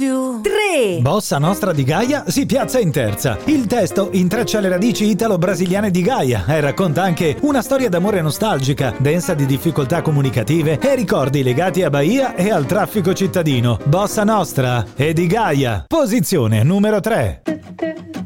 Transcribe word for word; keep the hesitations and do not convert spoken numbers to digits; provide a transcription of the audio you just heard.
più. tre. Bossa Nostra di Gaia si piazza in terza. Il testo intreccia le radici italo-brasiliane di Gaia e racconta anche una storia d'amore nostalgica, densa di difficoltà comunicative e ricordi legati a Bahia e al traffico cittadino. Bossa Nostra e di Gaia. Posizione numero tre.